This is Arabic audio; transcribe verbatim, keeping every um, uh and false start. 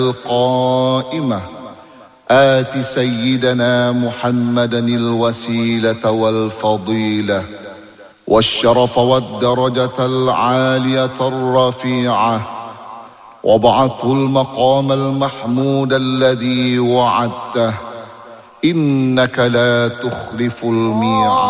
القائمة آت سيدنا محمدا الوسيلة والفضيلة والشرف والدرجة العالية الرفيعة، وابعثه المقام المحمود الذي وعدته، إنك لا تخلف الميعاد.